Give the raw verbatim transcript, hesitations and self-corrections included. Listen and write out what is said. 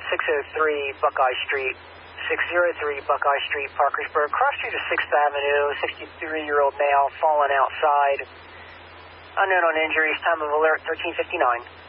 six oh three Buckeye Street. six oh three Buckeye Street, Parkersburg. Cross street to sixth Avenue, sixty-three-year-old male fallen outside. Unknown on injuries, time of alert thirteen fifty-nine.